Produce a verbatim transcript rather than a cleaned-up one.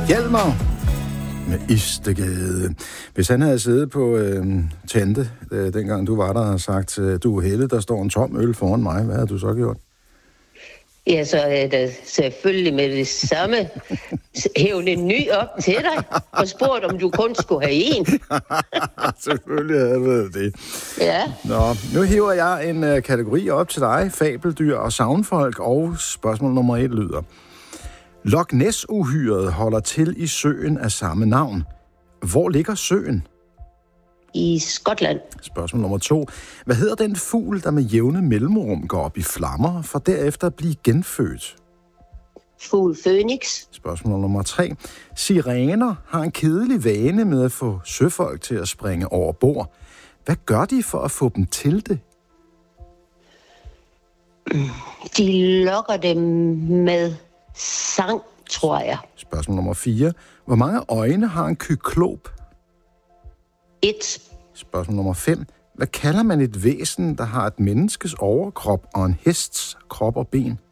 Hjalmar med Istegade. Hvis han havde siddet på øh, Tante, øh, dengang du var der, og sagt, øh, du er Helle, der står en tom øl foran mig, hvad havde du så gjort? Ja, så er det selvfølgelig med det samme hævne en ny op til dig, og spurgt, om du kun skulle have en. Selvfølgelig havde det det. Ja. Nå, nu hiver jeg en uh, kategori op til dig, fabeldyr og savnfolk, og spørgsmål nummer et lyder. Loch Ness-uhyret holder til i søen af samme navn. Hvor ligger søen? I Skotland. Spørgsmål nummer to. Hvad hedder den fugl, der med jævne mellemrum går op i flammer, for derefter at blive genfødt? Fugl Phoenix. Spørgsmål nummer tre. Sirener har en kedelig vane med at få søfolk til at springe over bord. Hvad gør de for at få dem til det? De lokker dem med sang, tror jeg. Spørgsmål nummer fire. Hvor mange øjne har en kyklop? Et. Spørgsmål nummer fem. Hvad kalder man et væsen, der har et menneskes overkrop og en hests krop og ben?